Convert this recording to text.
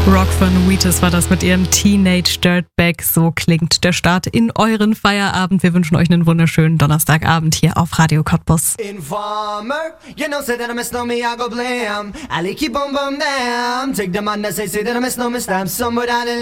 Rock von Wheatus war das mit ihrem Teenage Dirtbag. So klingt der Start in euren Feierabend. Wir wünschen euch einen wunderschönen Donnerstagabend hier auf Radio Cottbus. Informer, you know, say that I miss no me, I go blam. I keep on bum bam. Take the man that say that I miss no me, stamp somewhere down in